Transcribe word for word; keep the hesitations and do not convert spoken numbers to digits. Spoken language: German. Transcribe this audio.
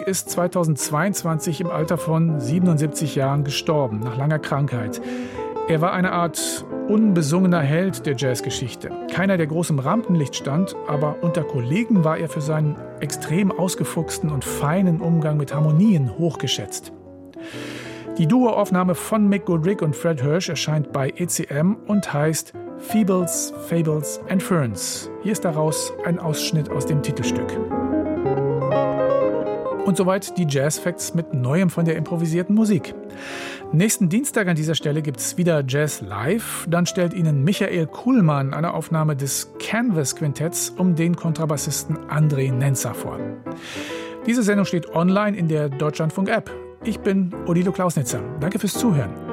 ist zweitausendzweiundzwanzig im Alter von siebenundsiebzig Jahren gestorben, nach langer Krankheit. Er war eine Art unbesungener Held der Jazzgeschichte. Keiner, der groß im Rampenlicht stand, aber unter Kollegen war er für seinen extrem ausgefuchsten und feinen Umgang mit Harmonien hochgeschätzt. Die Duoaufnahme von Mick Goodrick und Fred Hirsch erscheint bei E C M und heißt Feebles, Fables and Ferns. Hier ist daraus ein Ausschnitt aus dem Titelstück. Und soweit die Jazz-Facts mit Neuem von der improvisierten Musik. Nächsten Dienstag an dieser Stelle gibt es wieder Jazz Live. Dann stellt Ihnen Michael Kuhlmann eine Aufnahme des Canvas-Quintetts um den Kontrabassisten André Nenzer vor. Diese Sendung steht online in der Deutschlandfunk-App. Ich bin Odilo Klausnitzer. Danke fürs Zuhören.